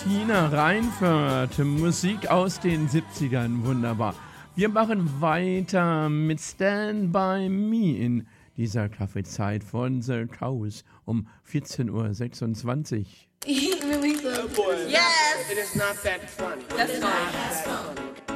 Tina Reinfeldt, Musik aus den 70ern, wunderbar. Wir machen weiter mit Stand By Me in dieser Kaffeezeit von The Cows um 14:26 Uhr. Really close. Oh boy. Yes. It is not that funny. That's fine.